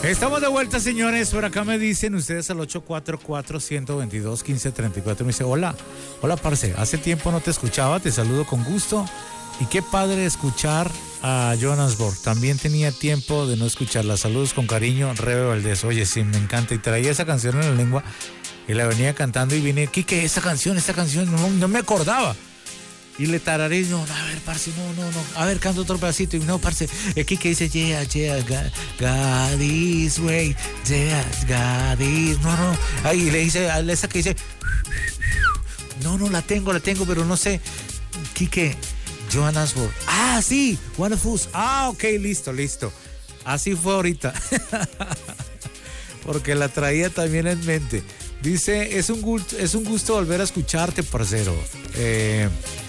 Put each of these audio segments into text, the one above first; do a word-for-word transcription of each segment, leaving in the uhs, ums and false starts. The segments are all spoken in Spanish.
Estamos de vuelta, señores. Por acá me dicen ustedes al ocho cuatro cuatro, uno dos dos, uno cinco tres cuatro. Me dice, hola, hola, parce. Hace tiempo no te escuchaba, te saludo con gusto. Y qué padre escuchar a Jonas Borg. También tenía tiempo de no escucharla. Saludos con cariño, Rebe Valdés. Oye, sí, me encanta. Y traía esa canción en la lengua y la venía cantando y vine, Quique, esta canción, esta canción, no, no me acordaba. Y le tararé, no, no, a ver, parce, no, no, no. A ver, canto otro pedacito. Y no, parce, aquí que dice, yeah, yeah, God, God is great, yeah, God is, no, no. Ahí le dice, a esa que dice, no, no, la tengo, la tengo, pero no sé. Quique, Jonas Borg. Ah, sí, One of Us. Ah, ok, listo, listo. Así fue ahorita. Porque la traía también en mente. Dice, es un gusto, es un gusto volver a escucharte, parcero. Eh...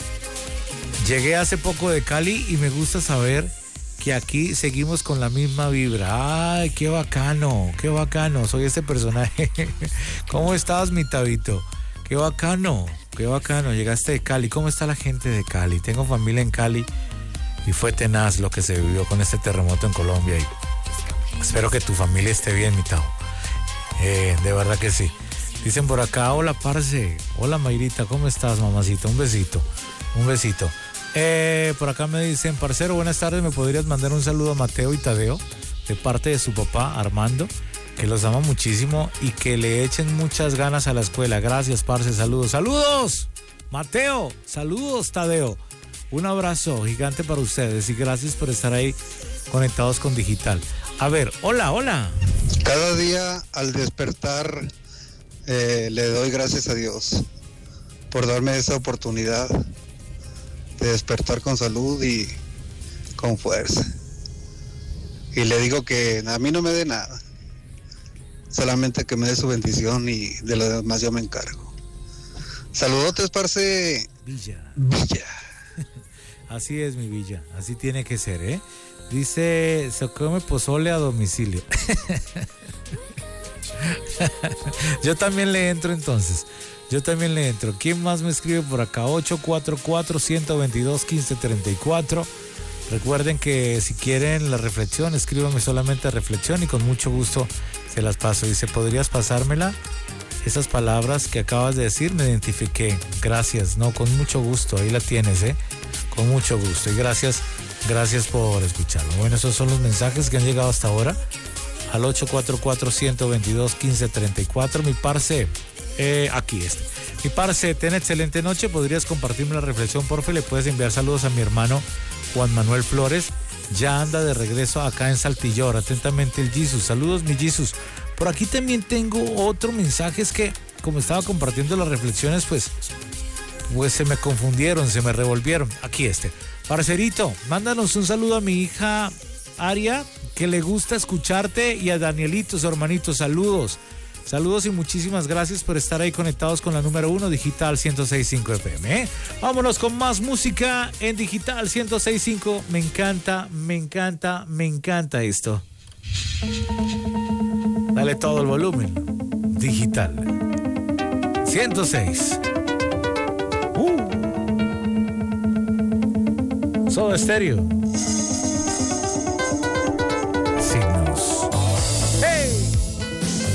Llegué hace poco de Cali y me gusta saber que aquí seguimos con la misma vibra. Ay, qué bacano, qué bacano. Soy este personaje. ¿Cómo estás, mi Tabito? Qué bacano, qué bacano. Llegaste de Cali. ¿Cómo está la gente de Cali? Tengo familia en Cali y fue tenaz lo que se vivió con este terremoto en Colombia. Y espero que tu familia esté bien, mi Tabo. Eh, de verdad que sí. Dicen por acá, hola, parce. Hola, Mayrita, ¿cómo estás, mamacita? Un besito, un besito. Eh, por acá me dicen, parcero, buenas tardes, ¿me podrías mandar un saludo a Mateo y Tadeo de parte de su papá Armando, que los ama muchísimo y que le echen muchas ganas a la escuela? Gracias, parce, saludos. ¡Saludos, Mateo! ¡Saludos, Tadeo! Un abrazo gigante para ustedes y gracias por estar ahí conectados con Digital. A ver, hola, hola. Cada día al despertar eh, le doy gracias a Dios por darme esa oportunidad de despertar con salud y con fuerza. Y le digo que a mí no me dé nada, solamente que me dé su bendición y de lo demás yo me encargo. Saludotes, parce. Villa. Villa. Así es, mi Villa, así tiene que ser, ¿eh? Dice, se come pozole a domicilio. Yo también le entro entonces. Yo también le entro. ¿Quién más me escribe por acá? ocho cuatro cuatro, uno dos dos, uno cinco tres cuatro. Recuerden que si quieren la reflexión, escríbanme solamente reflexión y con mucho gusto se las paso. Dice, ¿podrías pasármela? Esas palabras que acabas de decir me identifiqué. Gracias, no, con mucho gusto. Ahí la tienes, ¿eh? Con mucho gusto. Y gracias, gracias por escucharlo. Bueno, esos son los mensajes que han llegado hasta ahora. Al ocho cuatro cuatro, uno dos dos, uno cinco tres cuatro. Mi parce... Eh, aquí este. Mi parce, ten excelente noche. ¿Podrías compartirme la reflexión, porfa? Le puedes enviar saludos a mi hermano Juan Manuel Flores. Ya anda de regreso acá en Saltillor. Atentamente el Jesus. Saludos, mi Jesus. Por aquí también tengo otro mensaje. Es que como estaba compartiendo las reflexiones, pues, pues se me confundieron, se me revolvieron. Aquí este. Parcerito, mándanos un saludo a mi hija Aria, que le gusta escucharte, y a Danielito, su hermanito. Saludos. Saludos y muchísimas gracias por estar ahí conectados con la número uno Digital ciento seis punto cinco F M. ¿eh? Vámonos con más música en Digital ciento seis punto cinco. Me encanta, me encanta, me encanta esto. Dale todo el volumen. Digital ciento seis. Uh. Soda Stereo.